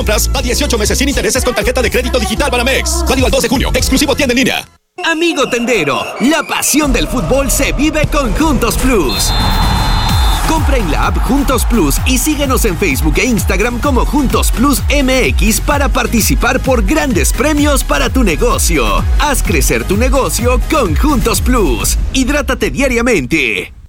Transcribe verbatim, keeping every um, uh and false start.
Compras a dieciocho meses sin intereses con tarjeta de crédito digital Banamex. Válido al dos de junio. Exclusivo tienda en línea. Amigo tendero, la pasión del fútbol se vive con Juntos Plus. Compra en la app Juntos Plus y síguenos en Facebook e Instagram como Juntos Plus M X para participar por grandes premios para tu negocio. Haz crecer tu negocio con Juntos Plus. Hidrátate diariamente.